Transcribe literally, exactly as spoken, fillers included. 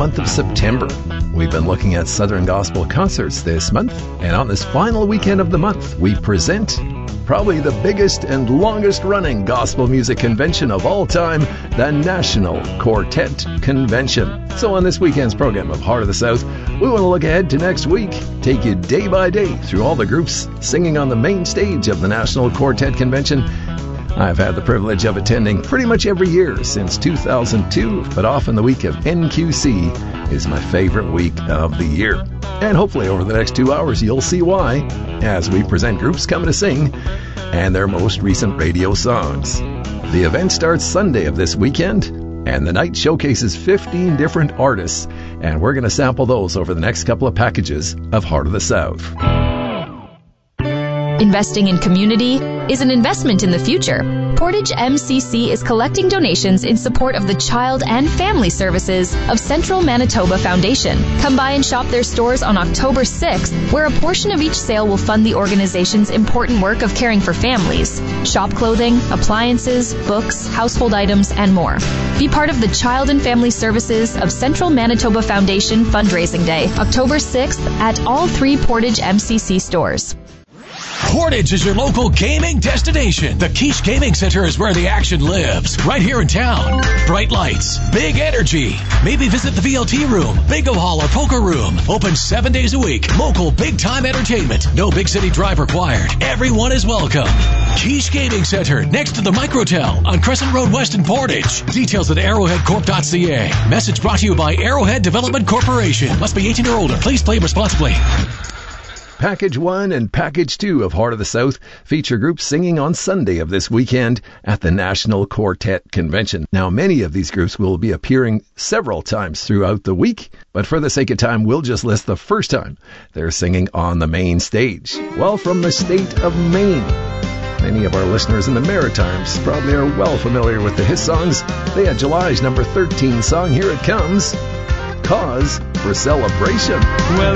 month of September. We've been looking at Southern Gospel concerts this month, and on this final weekend of the month, we present probably the biggest and longest-running gospel music convention of all time, the National Quartet Convention. So on this weekend's program of Heart of the South, we want to look ahead to next week, take you day by day through all the groups singing on the main stage of the National Quartet Convention. I've had the privilege of attending pretty much every year since two thousand two, but often the week of N Q C is my favorite week of the year. And hopefully over the next two hours you'll see why, as we present groups coming to sing and their most recent radio songs. The event starts Sunday of this weekend, and the night showcases fifteen different artists, and we're going to sample those over the next couple of packages of Heart of the South. Investing in community is an investment in the future. Portage M C C is collecting donations in support of the Child and Family Services of Central Manitoba Foundation. Come by and shop their stores on October sixth, where a portion of each sale will fund the organization's important work of caring for families. Shop clothing, appliances, books, household items, and more. Be part of the Child and Family Services of Central Manitoba Foundation Fundraising Day, October sixth, at all three Portage M C C stores. Portage is your local gaming destination. The Quiche Gaming Center is where the action lives, right here in town. Bright lights, big energy. Maybe visit the V L T room, bingo hall, or poker room. Open seven days a week. Local big-time entertainment. No big city drive required. Everyone is welcome. Quiche Gaming Center, next to the Microtel on Crescent Road West in Portage. Details at arrowhead corp dot c a. Message brought to you by Arrowhead Development Corporation. Must be eighteen or older. Please play responsibly. Package one and Package two of Heart of the South feature groups singing on Sunday of this weekend at the National Quartet Convention. Now, many of these groups will be appearing several times throughout the week, but for the sake of time, we'll just list the first time they're singing on the main stage. Well, from the state of Maine. Many of our listeners in the Maritimes probably are well familiar with the hit songs. They had July's number thirteen song. Here it comes, Cause for Celebration. Well,